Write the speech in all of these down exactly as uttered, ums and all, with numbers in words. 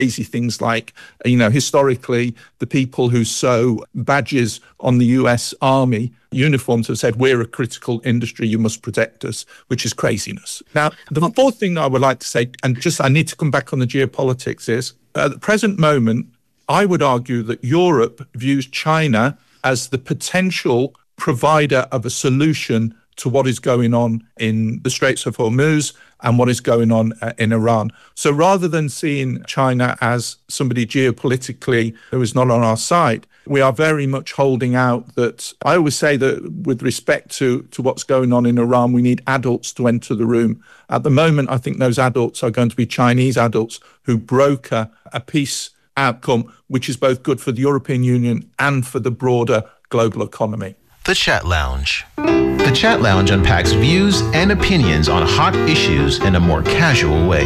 Easy things like, you know, historically, the people who sew badges on the U S Army uniforms have said, we're a critical industry, you must protect us, which is craziness. Now, the fourth thing I would like to say, and just I need to come back on the geopolitics, is at the present moment, I would argue that Europe views China as the potential provider of a solution to what is going on in the Straits of Hormuz and what is going on uh, in Iran. So rather than seeing China as somebody geopolitically who is not on our side, we are very much holding out that I always say that with respect to, to what's going on in Iran, we need adults to enter the room. At the moment, I think those adults are going to be Chinese adults who broker a peace outcome, which is both good for the European Union and for the broader global economy. The Chat Lounge. The Chat Lounge unpacks views and opinions on hot issues in a more casual way.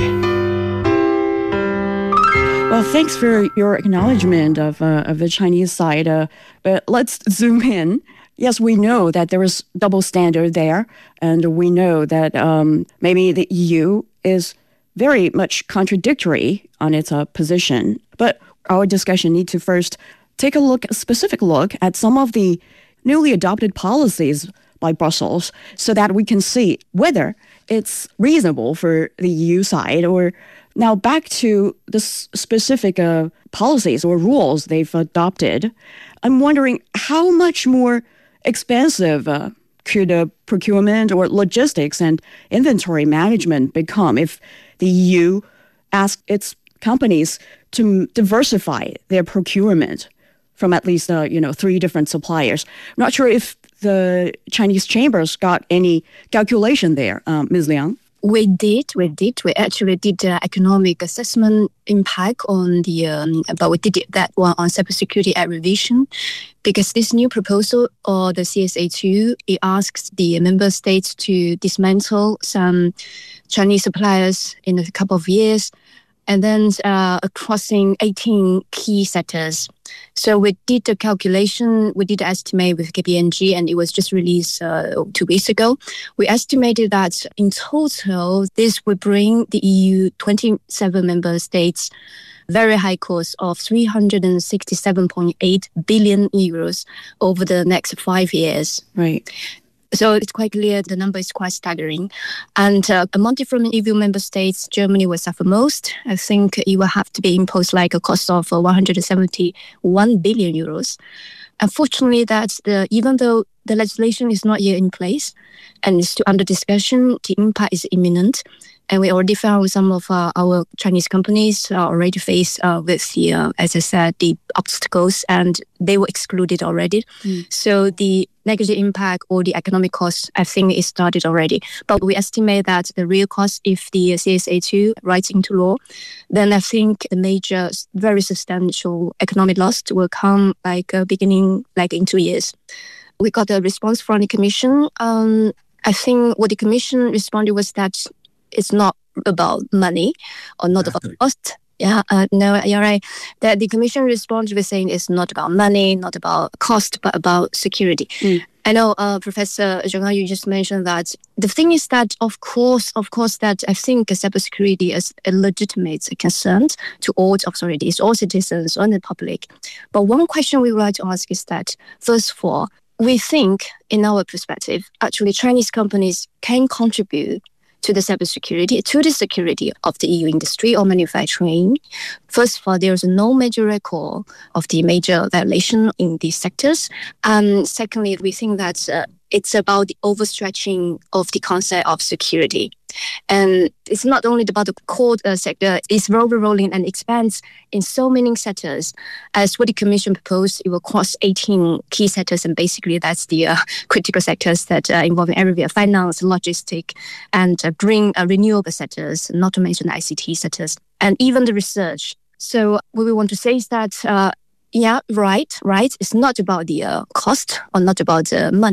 Well, thanks for your acknowledgement of, uh, of the Chinese side. Uh, but let's zoom in. Yes, we know that there is double standard there, and we know that um, maybe the E U is very much contradictory on its uh, position. But our discussion needs to first take a look, a specific look at some of the newly adopted policies by Brussels so that we can see whether it's reasonable for the E U side. Or now back to the s- specific uh, policies or rules they've adopted. I'm wondering how much more expensive uh, could uh, procurement or logistics and inventory management become if the E U asks its companies to diversify their procurement from at least, uh, you know, three different suppliers. I'm not sure if the Chinese chambers got any calculation there, um, Miz Liang. We did, we did. We actually did an economic assessment impact on the, um, but we did that one on cybersecurity at revision, because this new proposal or the C S A two, it asks the member states to dismantle some Chinese suppliers in a couple of years, and then uh, crossing eighteen key sectors. So we did the calculation, we did the estimate with K P M G, and it was just released uh, two weeks ago. We estimated that in total, this would bring the E U twenty-seven member states very high cost of three hundred sixty-seven point eight billion euros over the next five years. Right. So it's quite clear the number is quite staggering. And uh, among different E U member states, Germany will suffer most. I think it will have to be imposed like a cost of uh, one hundred seventy-one billion euros. Unfortunately, that's the, even though the legislation is not yet in place and is still under discussion, the impact is imminent. And we already found some of uh, our Chinese companies are already faced uh, with the, uh, as I said, the obstacles, and they were excluded already. Mm. So the negative impact or the economic cost, I think, is started already. But we estimate that the real cost, if the C S A two writes into law, then I think the major, very substantial economic loss will come like uh, beginning like in two years. We got a response from the Commission. Um, I think what the Commission responded was that it's not about money or not about cost. Yeah, uh, no, you're right. That the Commission responds with saying it's not about money, not about cost, but about security. Mm. I know, uh, Professor Zheng, you just mentioned that. The thing is that, of course, of course, that I think cybersecurity is a legitimate concern to all authorities, all citizens, and the public. But one question we would like to ask is that, first of all, we think, in our perspective, actually Chinese companies can contribute to the cybersecurity, to the security of the E U industry or manufacturing. First of all, there is no major record of the major violation in these sectors. And secondly, we think that uh, it's about the overstretching of the concept of security. And it's not only about the core uh, sector, it's rolling and expands in so many sectors. As what the Commission proposed, it will cross eighteen key sectors, and basically that's the uh, critical sectors that uh, involving area finance, logistics, and uh, green uh, renewable sectors, not to mention the I C T sectors, and even the research. So what we want to say is that, uh, yeah, right, right. It's not about the uh, cost or not about the uh, money,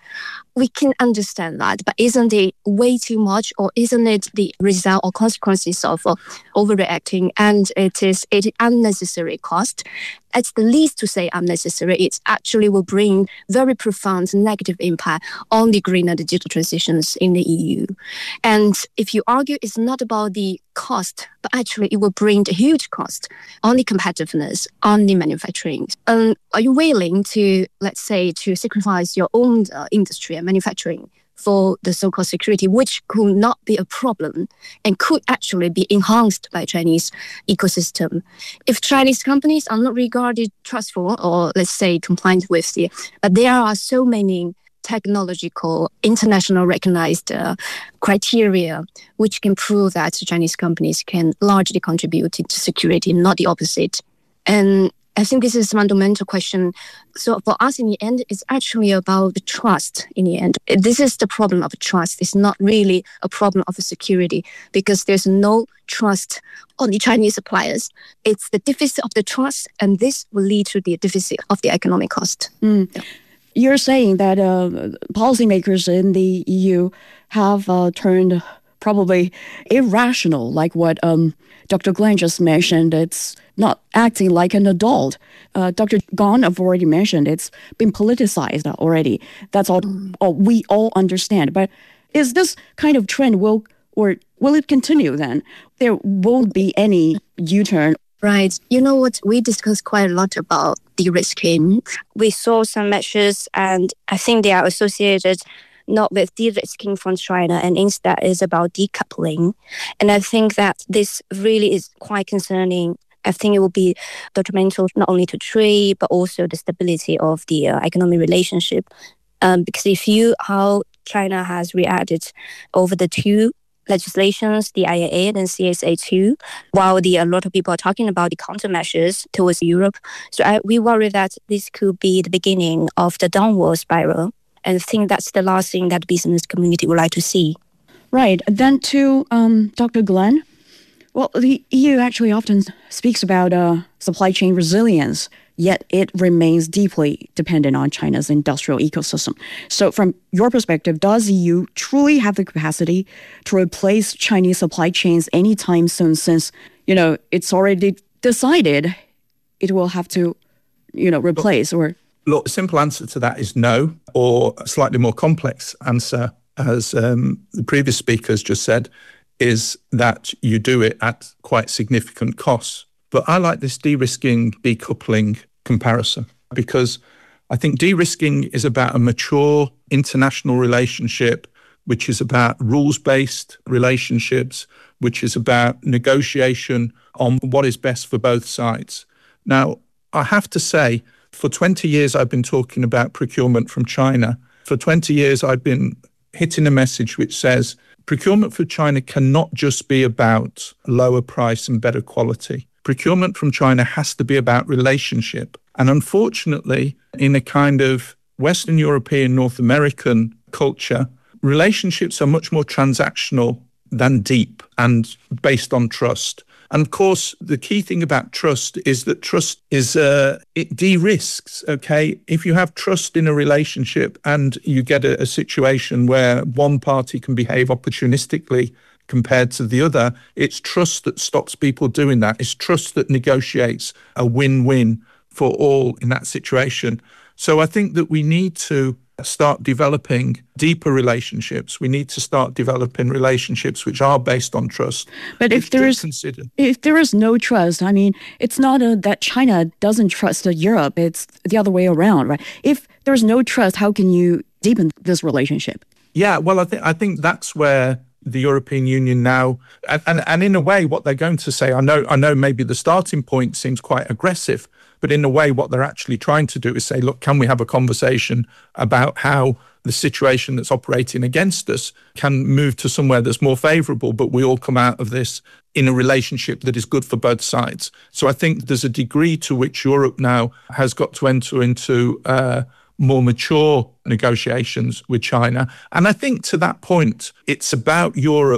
We can understand that, but isn't it way too much, or isn't it the result or consequences of uh, overreacting? And it is it unnecessary cost. It's the least to say unnecessary. It actually will bring very profound negative impact on the green and digital transitions in the E U. And if you argue it's not about the cost, but actually it will bring a huge cost on the competitiveness, on the manufacturing. Um, are you willing to, let's say, to sacrifice your own uh, industry and manufacturing for the so-called security, which could not be a problem and could actually be enhanced by Chinese ecosystem? If Chinese companies are not regarded trustful or, let's say, compliant with the, but there are so many technological, international recognized uh, criteria which can prove that Chinese companies can largely contribute to security, not the opposite. And I think this is a fundamental question. So for us, in the end, it's actually about the trust in the end. This is the problem of trust. It's not really a problem of security, because there's no trust on the Chinese suppliers. It's the deficit of the trust, and this will lead to the deficit of the economic cost. Mm. Yeah. You're saying that uh, policymakers in the E U have uh, turned probably irrational, like what um, Doctor Glenn just mentioned. It's not acting like an adult. Uh, Doctor Gong have already mentioned it's been politicized already. That's all, all we all understand. But is this kind of trend will or will it continue then? There won't be any U-turn. Right. You know what? We discussed quite a lot about de-risking. We saw some measures, and I think they are associated not with de-risking from China, and instead is about decoupling. And I think that this really is quite concerning. I think it will be detrimental not only to trade, but also the stability of the uh, economic relationship. Um, because if you, how China has reacted over the two legislations, the I A A and C S A two, while the, a lot of people are talking about the countermeasures towards Europe. So I, we worry that this could be the beginning of the downward spiral. And I think that's the last thing that the business community would like to see. Right. Then to um, Doctor Glenn, well, the E U actually often speaks about uh, supply chain resilience, yet it remains deeply dependent on China's industrial ecosystem. So from your perspective, does E U truly have the capacity to replace Chinese supply chains anytime soon, since, you know, it's already decided it will have to, you know, replace or... Look, the simple answer to that is no, or a slightly more complex answer, as um, the previous speakers just said, is that you do it at quite significant costs. But I like this de-risking, decoupling comparison, because I think de-risking is about a mature international relationship, which is about rules-based relationships, which is about negotiation on what is best for both sides. Now, I have to say, for twenty years, I've been talking about procurement from China. For twenty years, I've been hitting a message which says procurement from China cannot just be about lower price and better quality. Procurement from China has to be about relationship. And unfortunately, in a kind of Western European, North American culture, relationships are much more transactional than deep and based on trust. And of course, the key thing about trust is that trust is, uh, it de-risks, okay? If you have trust in a relationship and you get a, a situation where one party can behave opportunistically compared to the other, it's trust that stops people doing that. It's trust that negotiates a win-win for all in that situation. So I think that we need to start developing deeper relationships. We need to start developing relationships which are based on trust. But if there is consider. if there is no trust, I mean, it's not a, that China doesn't trust Europe. It's the other way around, right? If there's no trust, how can you deepen this relationship? Yeah, well, I think I think that's where the European Union now, and, and, and in a way, what they're going to say, I know, I know maybe the starting point seems quite aggressive, but in a way, what they're actually trying to do is say, look, can we have a conversation about how the situation that's operating against us can move to somewhere that's more favourable, but we all come out of this in a relationship that is good for both sides. So I think there's a degree to which Europe now has got to enter into uh, more mature negotiations with China. And I think to that point, it's about Europe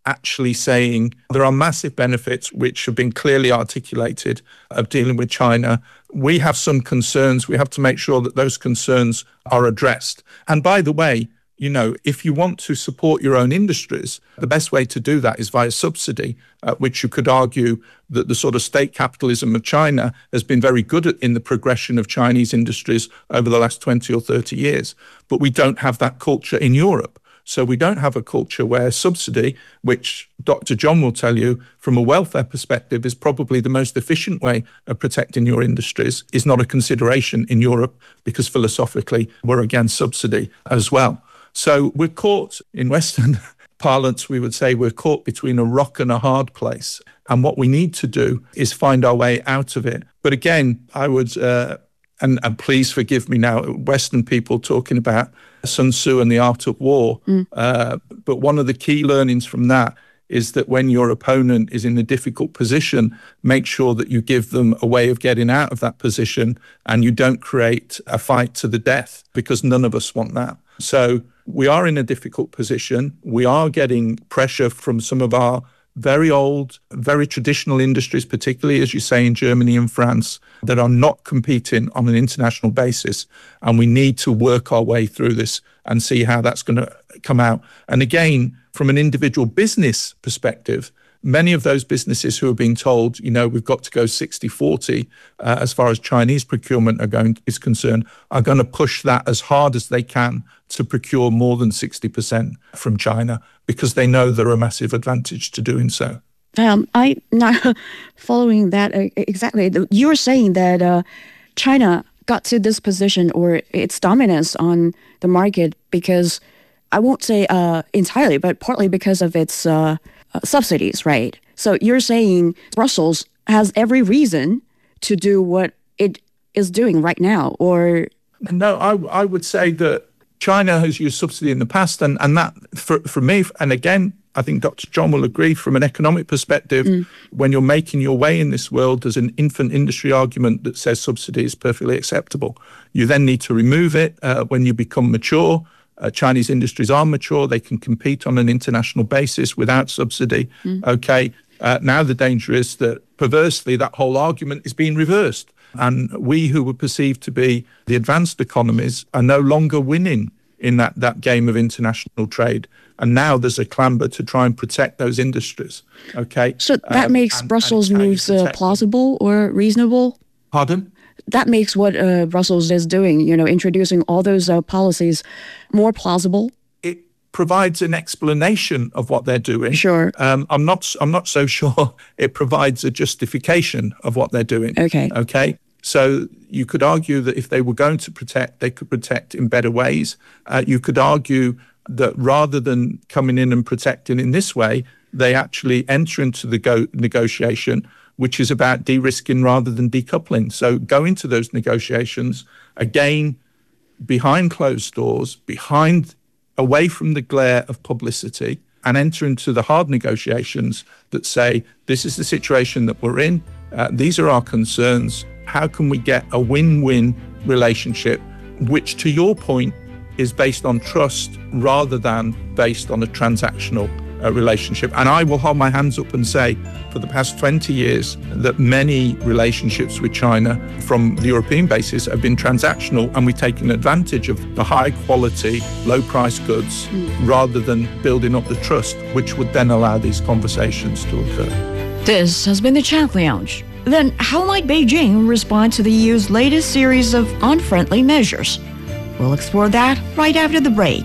actually saying there are massive benefits which have been clearly articulated of dealing with China. We have some concerns. We have to make sure that those concerns are addressed. And by the way, you know, if you want to support your own industries, the best way to do that is via subsidy, uh, which you could argue that the sort of state capitalism of China has been very good at in the progression of Chinese industries over the last twenty or thirty years. But we don't have that culture in Europe. So we don't have a culture where subsidy, which Doctor John will tell you from a welfare perspective is probably the most efficient way of protecting your industries, is not a consideration in Europe because philosophically we're against subsidy as well. So we're caught in Western parlance, we would say we're caught between a rock and a hard place. And what we need to do is find our way out of it. But again, I would, uh, and, and please forgive me now, Western people talking about Sun Tzu and the art of war. Mm. Uh, but one of the key learnings from that is that when your opponent is in a difficult position, make sure that you give them a way of getting out of that position and you don't create a fight to the death, because none of us want that. So we are in a difficult position. We are getting pressure from some of our very old, very traditional industries, particularly, as you say, in Germany and France, that are not competing on an international basis. And we need to work our way through this and see how that's going to come out. And again, from an individual business perspective, many of those businesses who are being told, you know, we've got to go sixty forty uh, as far as Chinese procurement are going is concerned, are going to push that as hard as they can to procure more than sixty percent from China, because they know there are a massive advantage to doing so. Um, I'm not following that uh, exactly. You're saying that uh, China got to this position or its dominance on the market because, I won't say uh, entirely, but partly because of its uh, uh, subsidies, right? So you're saying Brussels has every reason to do what it is doing right now, or? No, I, I would say that China has used subsidy in the past, and, and that, for, for me, and again, I think Doctor John will agree, from an economic perspective, mm. when you're making your way in this world, there's an infant industry argument that says subsidy is perfectly acceptable. You then need to remove it uh, when you become mature. Uh, Chinese industries are mature. They can compete on an international basis without subsidy. Mm. Okay, uh, now the danger is that, perversely, that whole argument is being reversed. And we who were perceived to be the advanced economies are no longer winning in that, that game of international trade. And now there's a clamber to try and protect those industries. Okay. So that um, makes and, Brussels and moves uh, plausible or reasonable? Pardon? That makes what uh, Brussels is doing, you know, introducing all those uh, policies more plausible? It provides an explanation of what they're doing. Sure. Um, I'm not. I'm not so sure it provides a justification of what they're doing. Okay. Okay. So you could argue that if they were going to protect, they could protect in better ways. Uh, you could argue that rather than coming in and protecting in this way, they actually enter into the go- negotiation, which is about de-risking rather than decoupling. So go into those negotiations, again, behind closed doors, behind, away from the glare of publicity, and enter into the hard negotiations that say, this is the situation that we're in, uh, these are our concerns, how can we get a win-win relationship, which, to your point, is based on trust rather than based on a transactional uh, relationship. And I will hold my hands up and say, for the past twenty years, that many relationships with China from the European basis have been transactional, and we've taken advantage of the high-quality, low-price goods mm. rather than building up the trust, which would then allow these conversations to occur. This has been the Chat Lounge. Then how might Beijing respond to the E U's latest series of unfriendly measures? We'll explore that right after the break.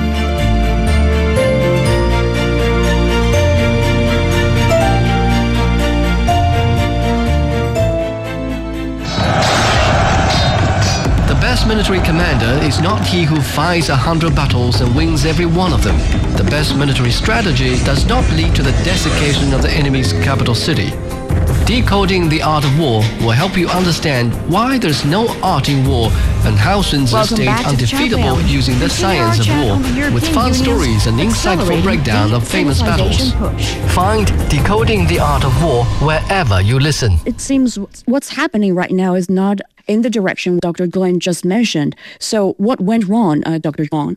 The best military commander is not he who fights a hundred battles and wins every one of them. The best military strategy does not lead to the desiccation of the enemy's capital city. Decoding the Art of War will help you understand why there's no art in war and how Sun Tzu stayed undefeatable using the science of war, with fun stories and insightful breakdown of famous battles. Find Decoding the Art of War wherever you listen. It seems what's happening right now is not in the direction Doctor Glenn just mentioned. So what went wrong, uh, Doctor Glenn?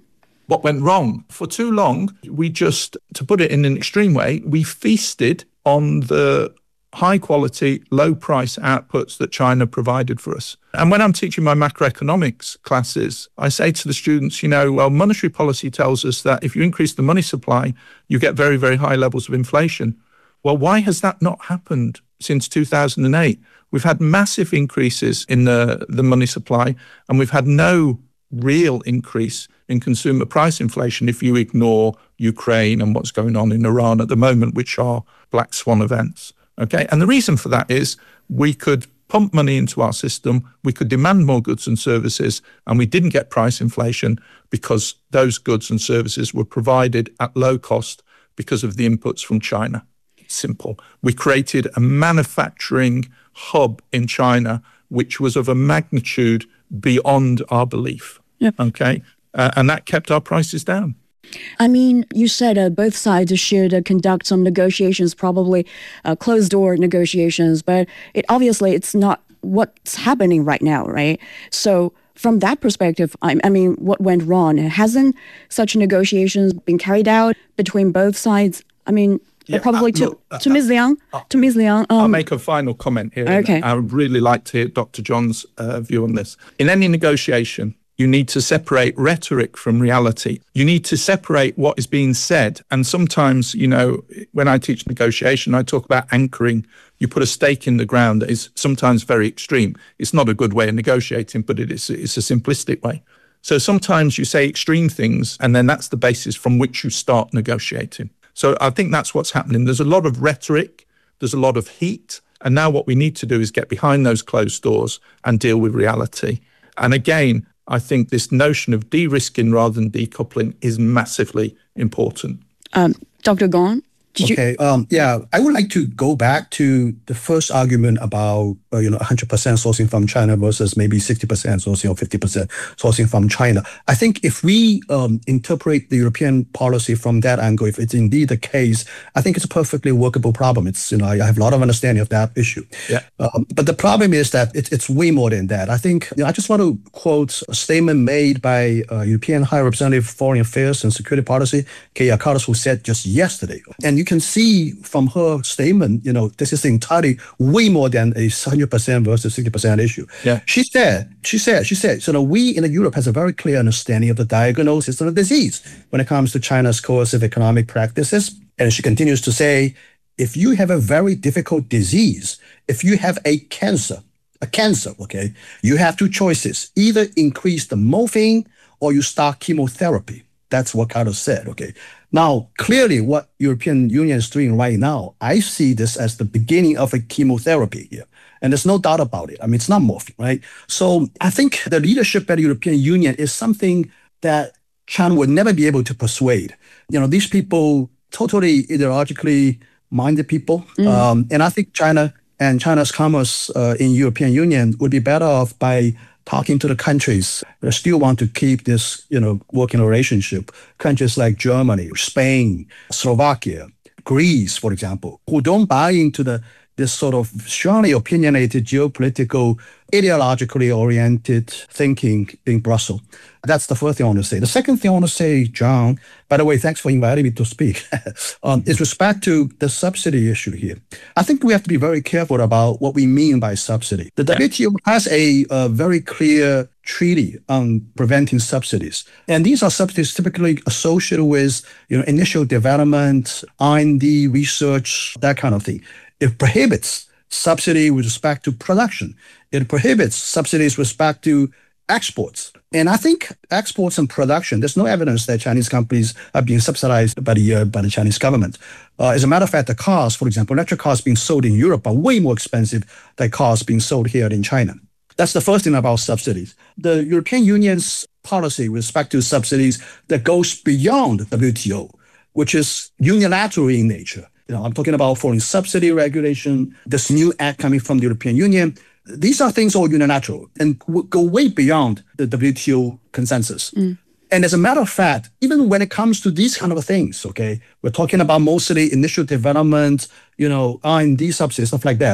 What went wrong? For too long, we just, to put it in an extreme way, we feasted on the high-quality, low-price outputs that China provided for us. And when I'm teaching my macroeconomics classes, I say to the students, you know, well, monetary policy tells us that if you increase the money supply, you get very, very high levels of inflation. Well, why has that not happened since two thousand eight? We've had massive increases in the, the money supply, and we've had no real increase in consumer price inflation if you ignore Ukraine and what's going on in Iran at the moment, which are black swan events. Okay, and the reason for that is we could pump money into our system, we could demand more goods and services, and we didn't get price inflation because those goods and services were provided at low cost because of the inputs from China. Simple. We created a manufacturing hub in China which was of a magnitude beyond our belief. Yep. Okay, uh, and that kept our prices down. I mean, you said uh, both sides should uh, conduct some negotiations, probably uh, closed-door negotiations, but it obviously it's not what's happening right now, right? So from that perspective, I, I mean, what went wrong? Hasn't such negotiations been carried out between both sides? I mean, yeah, probably uh, to, look, uh, to Miz Liang. Uh, to Miz Liang. Um, I'll make a final comment here. Okay. I would really like to hear Doctor John's uh, view on this. In any negotiation, you need to separate rhetoric from reality. You need to separate what is being said. And sometimes, you know, when I teach negotiation, I talk about anchoring. You put a stake in the ground that is sometimes very extreme. It's not a good way of negotiating, but it is, it's a simplistic way. So sometimes you say extreme things, and then that's the basis from which you start negotiating. So I think that's what's happening. There's a lot of rhetoric, there's a lot of heat, and now what we need to do is get behind those closed doors and deal with reality. And again, I think this notion of de-risking rather than decoupling is massively important. Um, Doctor Gong? Did okay, you... um, yeah, I would like to go back to the first argument about, uh, you know, one hundred percent sourcing from China versus maybe sixty percent sourcing or fifty percent sourcing from China. I think if we um, interpret the European policy from that angle, if it's indeed the case, I think it's a perfectly workable problem. It's, you know, I have a lot of understanding of that issue. Yeah. Um, but the problem is that it, it's way more than that. I think, you know, I just want to quote a statement made by uh, European High Representative for Foreign Affairs and Security Policy, Kaja Kallas, who said just yesterday, and you You can see from her statement, you know, this is entirely way more than a one hundred percent versus sixty percent issue. Yeah. She said, she said, she said, so you know, we in Europe has a very clear understanding of the diagnosis of the disease when it comes to China's coercive economic practices. And she continues to say, if you have a very difficult disease, if you have a cancer, a cancer, okay, you have two choices, either increase the morphine or you start chemotherapy. That's what Carlos said, okay. Now, clearly what European Union is doing right now, I see this as the beginning of a chemotherapy here. And there's no doubt about it. I mean, it's not morphine, right? So I think the leadership at the European Union is something that China would never be able to persuade. You know, these people, totally ideologically minded people. Mm. Um, and I think China and China's commerce uh, in European Union would be better off by talking to the countries that still want to keep this, you know, working relationship. Countries like Germany, Spain, Slovakia, Greece, for example, who don't buy into the this sort of strongly opinionated geopolitical, ideologically oriented thinking in Brussels. That's the first thing I want to say. The second thing I want to say, John, by the way, thanks for inviting me to speak, um, is respect to the subsidy issue here. I think we have to be very careful about what we mean by subsidy. The W T O has a, a very clear treaty on preventing subsidies. And these are subsidies typically associated with, you know, initial development, R and D, research, that kind of thing. It prohibits subsidy with respect to production. It prohibits subsidies with respect to exports. And I think exports and production, there's no evidence that Chinese companies are being subsidized by the uh, by the Chinese government. Uh, as a matter of fact, the cars, for example, electric cars being sold in Europe are way more expensive than cars being sold here in China. That's the first thing about subsidies. The European Union's policy with respect to subsidies that goes beyond the W T O, which is unilateral in nature. You know, I'm talking about foreign subsidy regulation, this new act coming from the European Union. These are things all unilateral and go way beyond the W T O consensus. Mm. And as a matter of fact, even when it comes to these kind of things, okay, we're talking about mostly initial development, you know, R and D subsidies, stuff like that.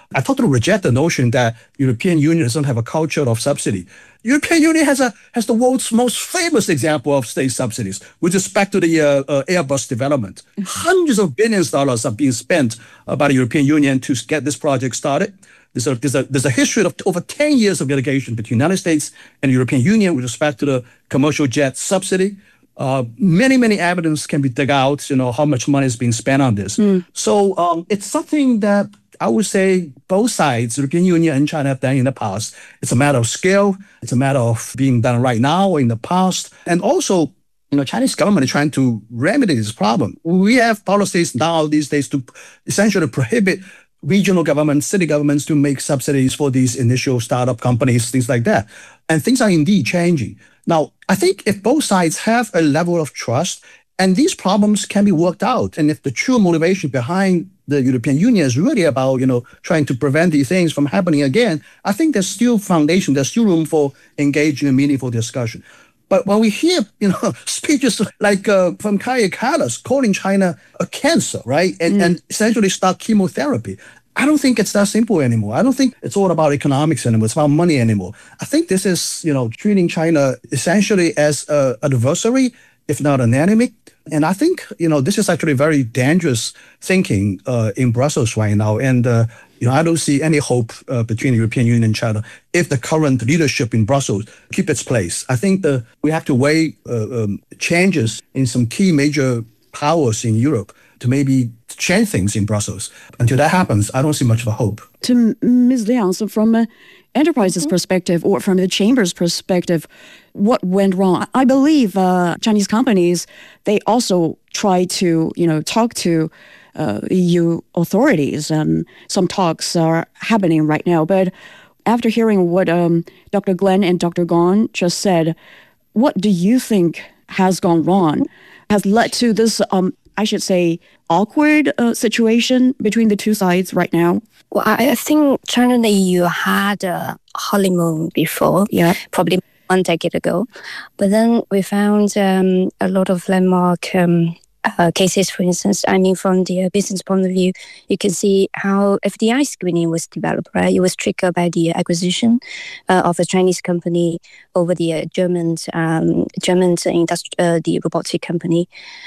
I totally reject the notion that European Union doesn't have a culture of subsidy. European Union has a has the world's most famous example of state subsidies with respect to the uh, uh, Airbus development. Hundreds of billions of dollars are being spent uh, by the European Union to get this project started. There's a, there's a, there's a history of over ten years of litigation between the United States and the European Union with respect to the commercial jet subsidy. Uh, many, many evidence can be dug out, you know, how much money is being spent on this. Mm. So um, it's something that I would say both sides, European Union and China, have done in the past. It's a matter of scale. It's a matter of being done right now or in the past. And also, you know, Chinese government is trying to remedy this problem. We have policies now these days to essentially prohibit regional governments, city governments to make subsidies for these initial startup companies, things like that. And things are indeed changing. Now, I think if both sides have a level of trust and these problems can be worked out, and if the true motivation behind the European Union is really about, you know, trying to prevent these things from happening again, I think there's still foundation, there's still room for engaging in meaningful discussion. But when we hear, you know, speeches like uh, from Kaja Kallas calling China a cancer, right, and, mm. and essentially start chemotherapy, I don't think it's that simple anymore. I don't think it's all about economics anymore. It's about money anymore. I think this is, you know, treating China essentially as an adversary, if not an enemy. And I think, you know, this is actually very dangerous thinking uh, in Brussels right now. And, uh, you know, I don't see any hope uh, between the European Union and China if the current leadership in Brussels keep its place. I think the, we have to weigh uh, um, changes in some key major powers in Europe to maybe change things in Brussels. Until that happens, I don't see much of a hope. To Miz Liang, so from an enterprise's mm-hmm. perspective or from the chamber's perspective, what went wrong? I believe uh, Chinese companies, they also try to, you know, talk to uh, E U authorities, and some talks are happening right now. But after hearing what um, Doctor Glenn and Doctor Gong just said, what do you think has gone wrong, has led to this, um, I should say, awkward uh, situation between the two sides right now? Well, I, I think China and the E U had a honeymoon before, yeah, probably one decade ago. But then we found um, a lot of landmark um, uh, cases, for instance. I mean, from the uh, business point of view, you can see how F D I screening was developed, right? It was triggered by the acquisition uh, of a Chinese company over the uh, German, um, German industri- uh, the robotic company.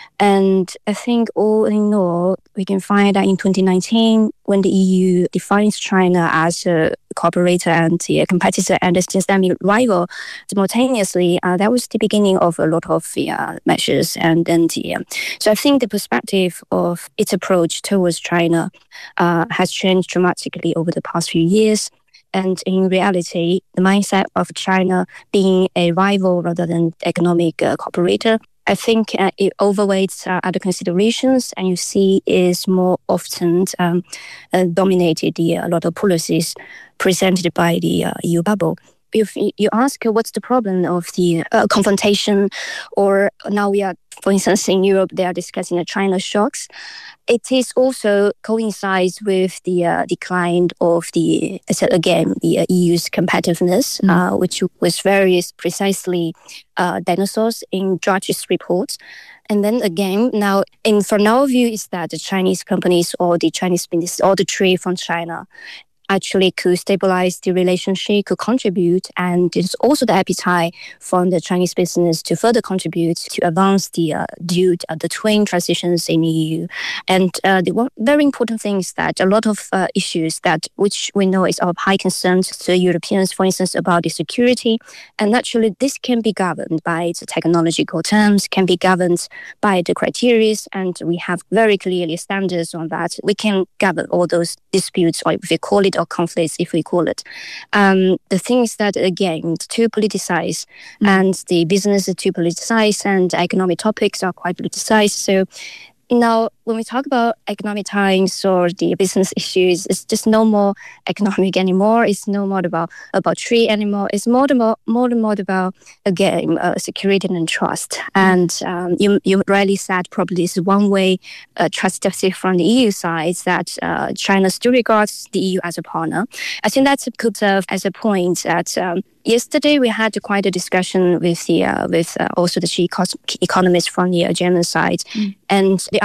And I think all in all, we can find that in twenty nineteen, when the E U defines China as a cooperator and a competitor and a systemic rival, simultaneously, uh, that was the beginning of a lot of uh, measures. And then the, um, so I think the perspective of its approach towards China uh, has changed dramatically over the past few years. And in reality, the mindset of China being a rival rather than economic uh, cooperator, I think uh, it overweights uh, other considerations, and you see is more often um, uh, dominated the a lot of policies presented by the uh, E U bubble. If you ask uh, what's the problem of the uh, confrontation, or now we are, for instance, in Europe, they are discussing the China shocks. It is also coincides with the uh, decline of the, again, the uh, E U's competitiveness, mm. uh, which was very precisely uh, dinosaurs in Draghi's report. And then again, now, in from our view, is that the Chinese companies or the Chinese business or the trade from China actually could stabilize the relationship, could contribute, and there's also the appetite from the Chinese business to further contribute to advance the uh, due uh, the twin transitions in E U. And uh, the one very important thing is that a lot of uh, issues that which we know is of high concern to Europeans, for instance, about the security, and naturally this can be governed by the technological terms, can be governed by the criteria, and we have very clearly standards on that. We can govern all those disputes, or if we call it or conflicts, if we call it. Um, the thing is that, again, too politicized, mm. and the business is too politicized, and economic topics are quite politicized. So now, when we talk about economic times or the business issues, it's just no more economic anymore. It's no more about about trade anymore. It's more and more, more and more about, again, uh, security and trust. And um, you you rightly said probably is one way uh, trust deficit from the E U side that uh, China still regards the E U as a partner. I think that's could serve as a point that um, yesterday we had quite a discussion with the uh, with uh, also the chief economists from the uh, German side, mm. and they argue that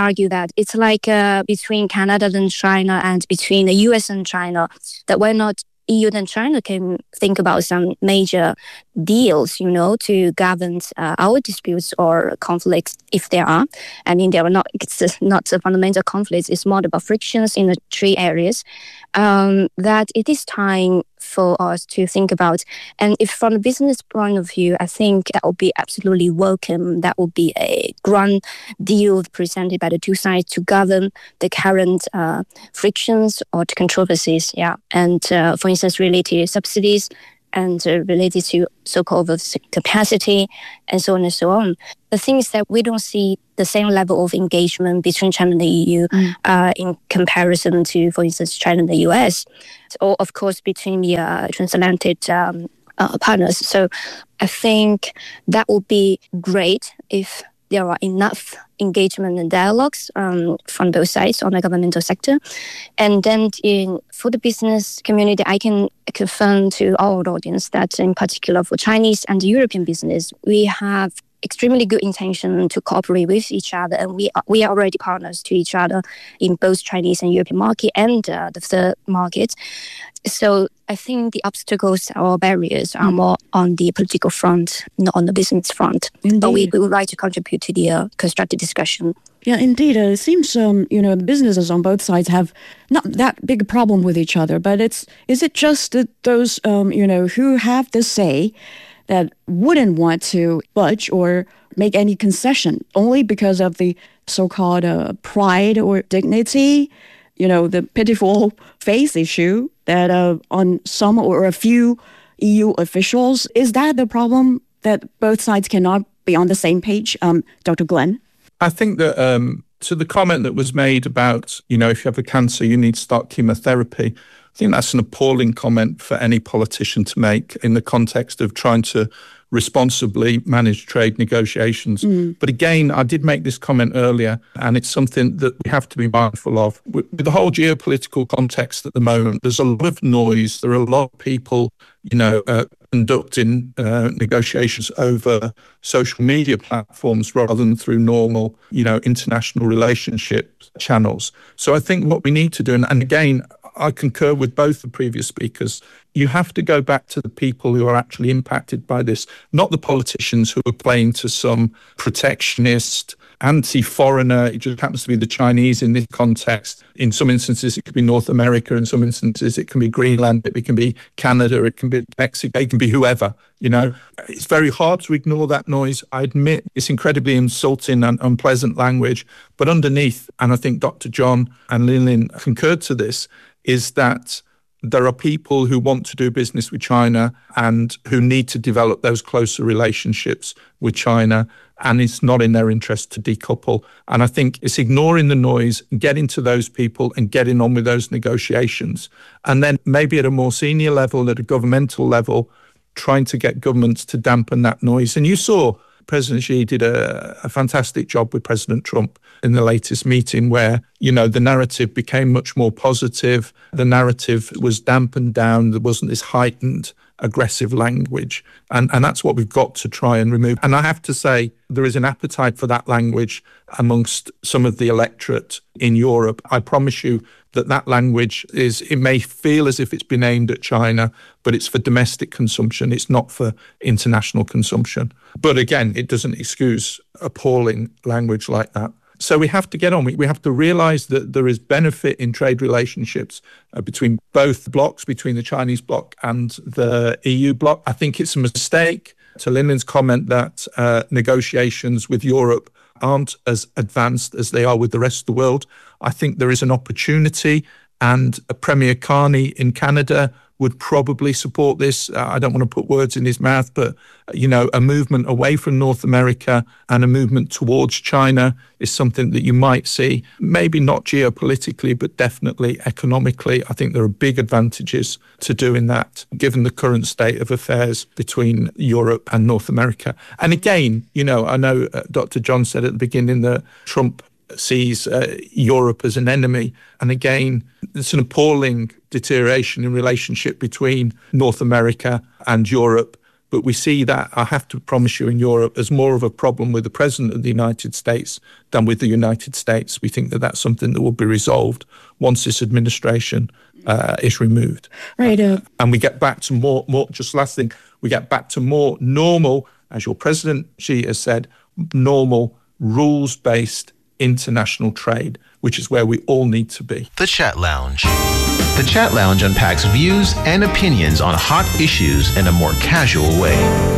that it's like uh, between Canada and China and between the U S and China, that we're not E U and China can think about some major deals, you know, to govern uh, our disputes or conflicts if there are. I mean, there are not, it's not a fundamental conflicts, it's more about frictions in the three areas um, that it is time for us to think about. And if from a business point of view, I think that would be absolutely welcome. That would be a grand deal presented by the two sides to govern the current uh, frictions or the controversies. Yeah, and uh, for instance, related to subsidies and uh, related to so-called capacity and so on and so on. The thing is that we don't see the same level of engagement between China and the E U mm. uh, in comparison to, for instance, China and the U S, or of course between the uh, transatlantic um, uh, partners. So I think that would be great if there are enough engagement and dialogues um, from both sides on the governmental sector. And then in, for the business community, I can confirm to our audience that in particular for Chinese and European business, we have extremely good intention to cooperate with each other, and we are, we are already partners to each other in both Chinese and European market and uh, the third market. So I think the obstacles or barriers are mm. more on the political front, not on the business front. Indeed. But we, we would like to contribute to the uh, constructive discussion. Yeah, indeed. Uh, it seems, um, you know, the businesses on both sides have not that big a problem with each other, but it's is it just that those, um, you know, who have the say that wouldn't want to budge or make any concession only because of the so-called uh, pride or dignity, you know, the pitiful face issue that uh, on some or a few E U officials. Is that the problem, that both sides cannot be on the same page, um, Doctor Glenn? I think that um, to the comment that was made about, you know, if you have a cancer, you need to start chemotherapy. I think that's an appalling comment for any politician to make in the context of trying to responsibly manage trade negotiations. Mm. But again, I did make this comment earlier, and it's something that we have to be mindful of. With, with the whole geopolitical context at the moment, there's a lot of noise. There are a lot of people, you know, uh, conducting uh, negotiations over social media platforms rather than through normal, you know, international relationship channels. So I think what we need to do, and, and again, I concur with both the previous speakers, you have to go back to the people who are actually impacted by this, not the politicians who are playing to some protectionist, anti-foreigner. It just happens to be the Chinese in this context. In some instances, it could be North America. In some instances, it can be Greenland. It can be Canada. It can be Mexico. It can be whoever, you know. It's very hard to ignore that noise. I admit it's incredibly insulting and unpleasant language. But underneath, and I think Doctor John and Lin-Lin concurred to this, is that there are people who want to do business with China and who need to develop those closer relationships with China, and it's not in their interest to decouple. And I think it's ignoring the noise, getting to those people and getting on with those negotiations. And then maybe at a more senior level, at a governmental level, trying to get governments to dampen that noise. And you saw President Xi did a, a fantastic job with President Trump in the latest meeting where, you know, the narrative became much more positive. The narrative was dampened down. There wasn't this heightened aggressive language. And, and that's what we've got to try and remove. And I have to say, there is an appetite for that language amongst some of the electorate in Europe. I promise you that that language is, it may feel as if it's been aimed at China, but it's for domestic consumption. It's not for international consumption. But again, it doesn't excuse appalling language like that. So we have to get on. We, we have to realise that there is benefit in trade relationships uh, between both blocs, between the Chinese bloc and the E U bloc. I think it's a mistake, to Lin-Lin's comment, that uh, negotiations with Europe aren't as advanced as they are with the rest of the world. I think there is an opportunity, and Premier Carney in Canada would probably support this. Uh, I don't want to put words in his mouth, but, you know, a movement away from North America and a movement towards China is something that you might see, maybe not geopolitically, but definitely economically. I think there are big advantages to doing that, given the current state of affairs between Europe and North America. And again, you know, I know uh, Doctor John said at the beginning that Trump sees uh, Europe as an enemy. And again, it's an appalling deterioration in relationship between North America and Europe. But we see that, I have to promise you, in Europe, as more of a problem with the President of the United States than with the United States. We think that that's something that will be resolved once this administration uh, is removed. Right. Uh, and we get back to more, more, just last thing, we get back to more normal, as your President Xi has said, normal, rules-based international trade, which is where we all need to be. The Chat Lounge. The Chat Lounge unpacks views and opinions on hot issues in a more casual way.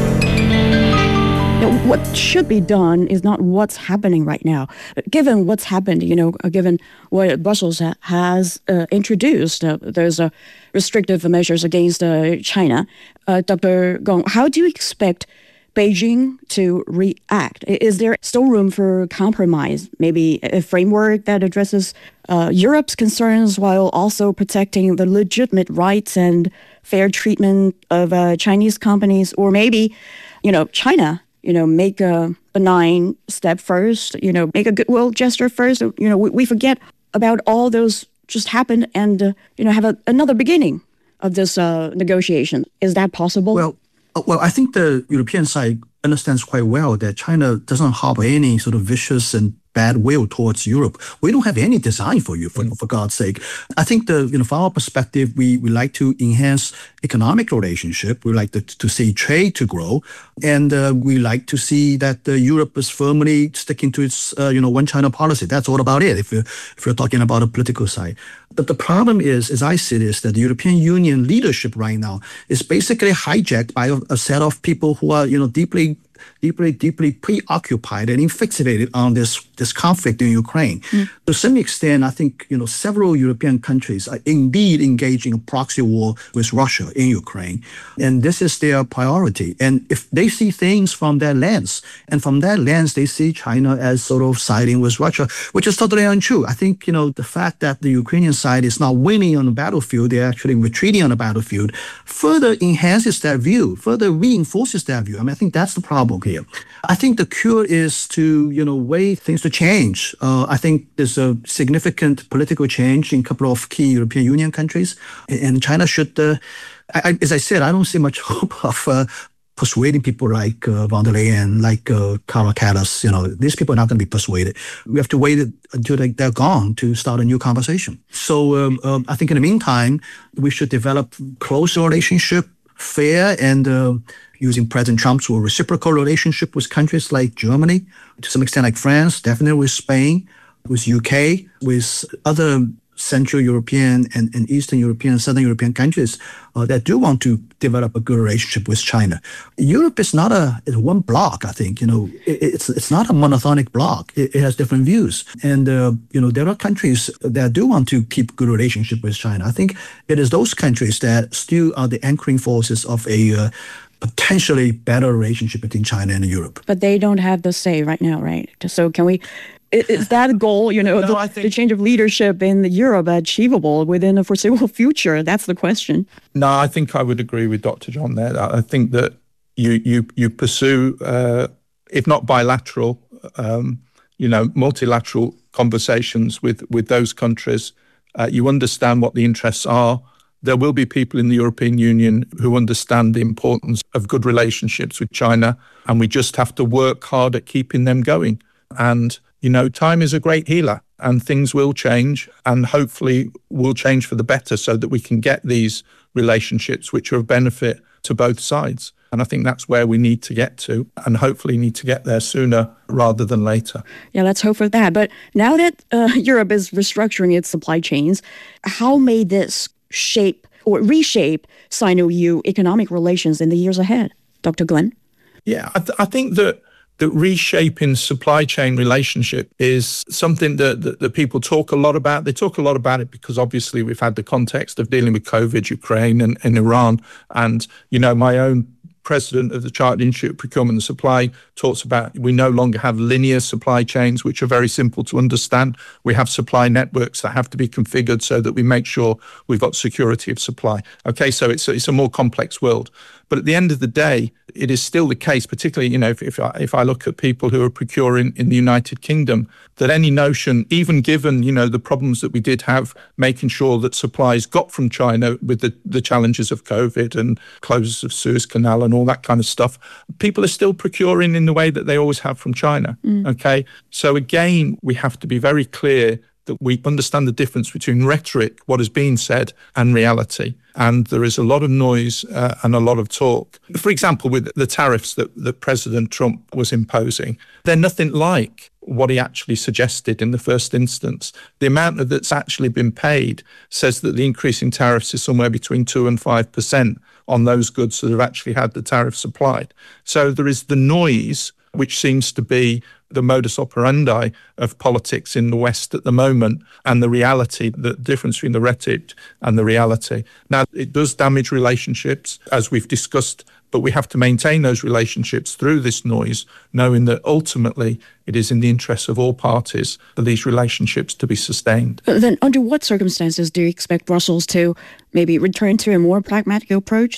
you know, what should be done is not what's happening right now. Given what's happened, you know, given what Brussels ha- has uh, introduced, uh, there's uh, restrictive measures against uh, China. Uh, Doctor Gong, how do you expect Beijing to react? Is there still room for compromise? Maybe a framework that addresses uh, Europe's concerns while also protecting the legitimate rights and fair treatment of uh, Chinese companies? Or maybe, you know, China, you know, make a benign step first, you know, make a goodwill gesture first. You know, we, we forget about all those just happened and, uh, you know, have a, another beginning of this uh, negotiation. Is that possible? Well, Well, I think the European side understands quite well that China doesn't harbor any sort of vicious and bad will towards Europe. We don't have any design for you, for, for God's sake. I think the you know from our perspective, we, we like to enhance economic relationship. We like to, to see trade to grow, and uh, we like to see that uh, Europe is firmly sticking to its uh, you know one China policy. That's all about it. If you're if you're talking about a political side. But the problem is, as I see it, is that the European Union leadership right now is basically hijacked by a, a set of people who are, you know, deeply, deeply, deeply preoccupied and fixated on this, this conflict in Ukraine. Mm. To some extent, I think, you know, several European countries are indeed engaging a proxy war with Russia in Ukraine. And this is their priority. And if they see things from that lens, and from that lens, they see China as sort of siding with Russia, which is totally untrue. I think, you know, the fact that the Ukrainian side is not winning on the battlefield, they're actually retreating on the battlefield, further enhances that view, further reinforces that view. I mean, I think that's the problem here. I think the cure is to, you know, wait things to change. Uh, I think there's a significant political change in a couple of key European Union countries, and China should, uh, I, as I said, I don't see much hope of uh, persuading people like uh, von der Leyen, like uh, Kaja Kallas. You know, these people are not going to be persuaded. We have to wait until they, they're gone to start a new conversation. So um, um, I think in the meantime, we should develop closer relationship, fair and uh, using President Trump's reciprocal relationship with countries like Germany, to some extent like France, definitely with Spain, with U K, with other Central European and, and Eastern European, Southern European countries uh, that do want to develop a good relationship with China. Europe is not a it's one bloc. I think you know it, it's it's not a monolithic bloc. It, it has different views, and uh, you know there are countries that do want to keep good relationship with China. I think it is those countries that still are the anchoring forces of a uh, potentially better relationship between China and Europe. But they don't have the say right now, right? So can we? Is that a goal, you know, no, the, I think, the change of leadership in Europe achievable within a foreseeable future? That's the question. No, I think I would agree with Doctor John there. I think that you you you pursue, uh, if not bilateral, um, you know, multilateral conversations with, with those countries. Uh, you understand what the interests are. There will be people in the European Union who understand the importance of good relationships with China, and we just have to work hard at keeping them going. And you know, time is a great healer, and things will change, and hopefully will change for the better so that we can get these relationships which are of benefit to both sides. And I think that's where we need to get to, and hopefully need to get there sooner rather than later. Yeah, let's hope for that. But now that uh, Europe is restructuring its supply chains, how may this shape or reshape Sino-E U economic relations in the years ahead? Doctor Glenn? Yeah, I, th- I think that that reshaping supply chain relationship is something that, that, that people talk a lot about. They talk a lot about it because obviously we've had the context of dealing with COVID, Ukraine and, and Iran. And, you know, my own president of the Chartered Institute of Procurement and Supply talks about we no longer have linear supply chains, which are very simple to understand. We have supply networks that have to be configured so that we make sure we've got security of supply. Okay, so it's, it's a more complex world. But at the end of the day, it is still the case, particularly, you know, if, if, I, if I look at people who are procuring in the United Kingdom, that any notion, even given, you know, the problems that we did have, making sure that supplies got from China with the, the challenges of COVID and closures of Suez Canal and and all that kind of stuff, people are still procuring in the way that they always have from China. Mm. Okay. So again, we have to be very clear that we understand the difference between rhetoric, what is being said, and reality. And there is a lot of noise uh, and a lot of talk. For example, with the tariffs that, that President Trump was imposing, they're nothing like what he actually suggested in the first instance. The amount that's actually been paid says that the increase in tariffs is somewhere between two and five percent on those goods that have actually had the tariffs applied. So there is the noise, which seems to be the modus operandi of politics in the West at the moment, and the reality, the difference between the rhetoric and the reality. Now, it does damage relationships, as we've discussed, but we have to maintain those relationships through this noise, knowing that ultimately it is in the interests of all parties for these relationships to be sustained. Then under what circumstances do you expect Brussels to maybe return to a more pragmatic approach